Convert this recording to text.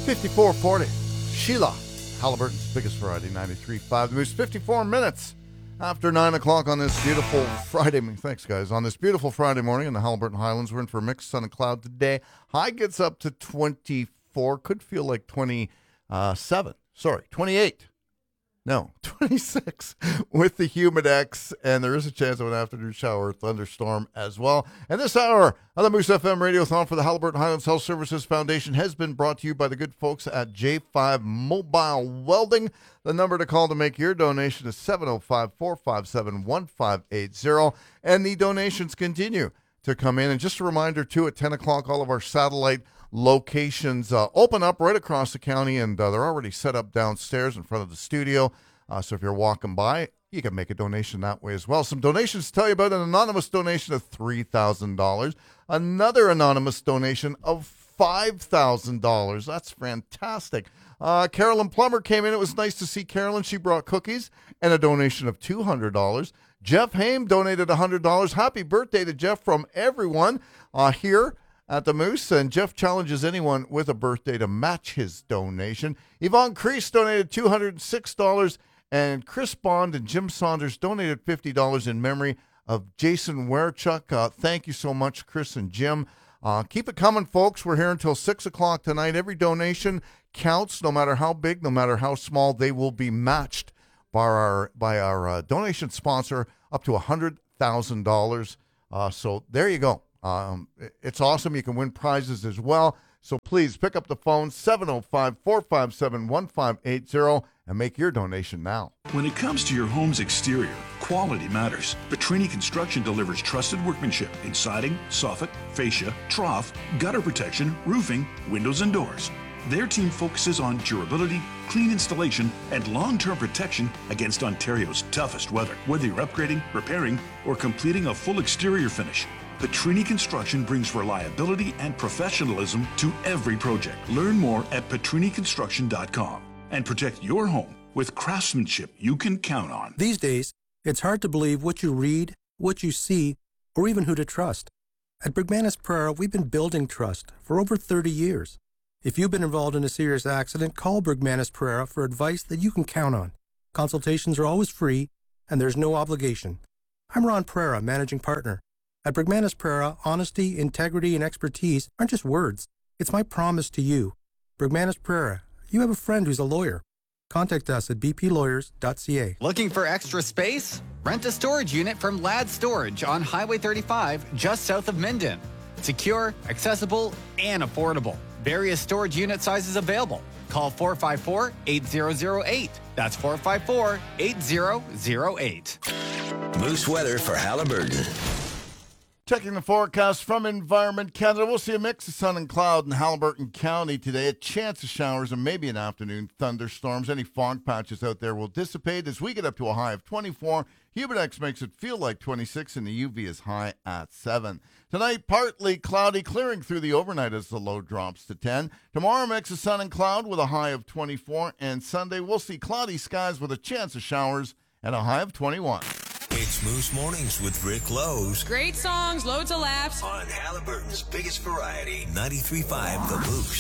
5440. Sheila, Halliburton's biggest variety, 93.5. The Moose, 54 minutes after 9 o'clock on this beautiful Friday. Thanks, guys. On this beautiful Friday morning in the Halliburton Highlands, we're in for a mix of sun and cloud today. High gets up to 24. Could feel like 27. Sorry, 28. No, 26 with the Humidex, and there is a chance of an afternoon shower or thunderstorm as well. And this hour of the Moose FM Radiothon for the Halliburton Highlands Health Services Foundation has been brought to you by the good folks at J5 Mobile Welding. The number to call to make your donation is 705-457-1580, and the donations continue to come in. And just a reminder, too, at 10 o'clock, all of our satellite locations open up right across the county, and they're already set up downstairs in front of the studio. So if you're walking by, you can make a donation that way as well. Some donations to tell you about: an anonymous donation of $3,000, another anonymous donation of $5,000. That's fantastic. Carolyn Plummer came in. It was nice to see Carolyn. She brought cookies and a donation of $200. Jeff Haim donated $100. Happy birthday to Jeff from everyone here at the Moose, and Jeff challenges anyone with a birthday to match his donation. Yvonne Crease donated $206, and Chris Bond and Jim Saunders donated $50 in memory of Jason Werchuk. Thank you so much, Chris and Jim. Keep it coming, folks. We're here until 6 o'clock tonight. Every donation counts, no matter how big, no matter how small. They will be matched by our donation sponsor up to $100,000. So there you go. It's awesome. You can win prizes as well. So please pick up the phone, 705-457-1580, and make your donation now. When it comes to your home's exterior, quality matters. Petrini Construction delivers trusted workmanship in siding, soffit, fascia, trough, gutter protection, roofing, windows, and doors. Their team focuses on durability, clean installation, and long-term protection against Ontario's toughest weather. Whether you're upgrading, repairing, or completing a full exterior finish, Petrini Construction brings reliability and professionalism to every project. Learn more at petriniconstruction.com and protect your home with craftsmanship you can count on. These days, it's hard to believe what you read, what you see, or even who to trust. At Bergmanis Prera, we've been building trust for over 30 years. If you've been involved in a serious accident, call Bergmanis Prera for advice that you can count on. Consultations are always free, and there's no obligation. I'm Ron Prera, managing partner. At Bergmanis Prera, honesty, integrity, and expertise aren't just words. It's my promise to you. Bergmanis Prera, you have a friend who's a lawyer. Contact us at bplawyers.ca. Looking for extra space? Rent a storage unit from Ladd Storage on Highway 35, just south of Minden. Secure, accessible, and affordable. Various storage unit sizes available. Call 454-8008. That's 454-8008. Moose weather for Halliburton. Checking the forecast from Environment Canada, we'll see a mix of sun and cloud in Halliburton County today. A chance of showers and maybe an afternoon thunderstorms. Any fog patches out there will dissipate as we get up to a high of 24. Humidex makes it feel like 26, and the UV is high at 7. Tonight, partly cloudy, clearing through the overnight as the low drops to 10. Tomorrow, mix of sun and cloud with a high of 24. And Sunday, we'll see cloudy skies with a chance of showers and a high of 21. It's Moose Mornings with Rick Lowe's. Great songs, loads of laughs. On Halliburton's biggest variety, 93.5 The Moose.